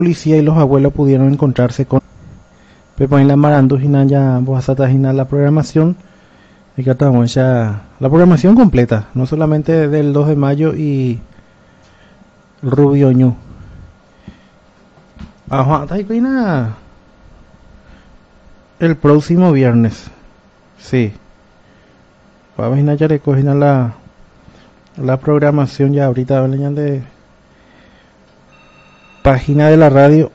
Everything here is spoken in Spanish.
policía y los abuelos pudieron encontrarse con Pepa en la Marandu ya Boasata la programación y que estamos ya la programación completa, no solamente del 2 de mayo y Rubio Ñu. Ajá, el próximo viernes. Sí. Vamos a ya recoger la programación ya ahorita de página de la radio